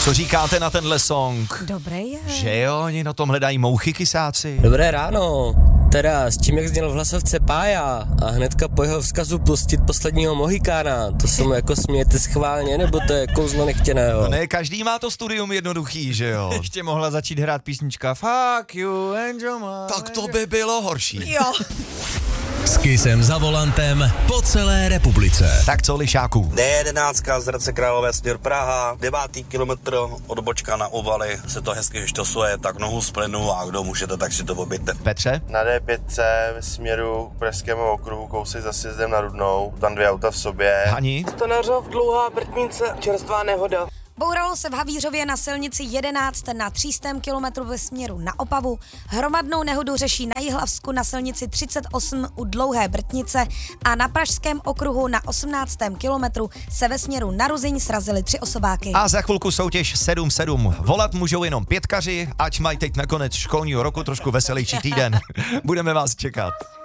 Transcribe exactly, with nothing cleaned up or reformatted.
Co říkáte na tenhle song? Dobrý je. Že jo, oni na tom hledají mouchy kysáci. Dobré ráno. Teda, s tím, jak zněl v hlasovce Pája a hnedka po jeho vzkazu pustit posledního Mohikána, to se mu jako smějete schválně, nebo to je kouzlo nechtěného? No ne, každý má to studium jednoduchý, že jo? Ještě mohla začít hrát písnička Fuck you, Angel my... Tak to by bylo horší. Jo. S Kissem za volantem po celé republice. Tak co, lišáků? D jedenáct z Hradce Králové směr Praha, devátý kilometr od Bočka na Ovaly, se to hezky štosuje, tak nohu z plynu a kdo můžete, tak si to oběte. Petře? Na D pět ve směru k Pražskému okruhu, kousek za sjezdem na Rudnou, tam dvě auta v sobě. Hani? Stonařov, dlouhá Brtnice, čerstvá nehoda. Bouralo se v Havířově na silnici jedenáct na třístém kilometru ve směru na Opavu. Hromadnou nehodu řeší na Jihlavsku na silnici třicet osm u Dlouhé Brtnice a na Pražském okruhu na osmnáctém kilometru se ve směru na Ruzyň srazily tři osobáky. A za chvilku soutěž sedm sedm. Volat můžou jenom pětkaři, ať mají teď nakonec školního roku trošku veselější týden. Budeme vás čekat.